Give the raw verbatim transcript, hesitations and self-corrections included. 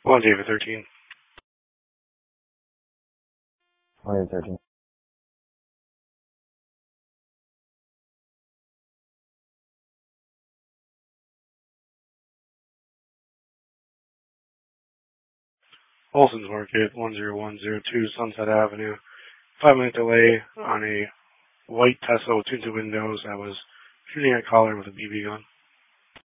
One David thirteen. One David thirteen. Olson's Market, one zero one zero two Sunset Avenue. Five minute delay on a white Tesla with tinted windows that was shooting at caller with a B B gun.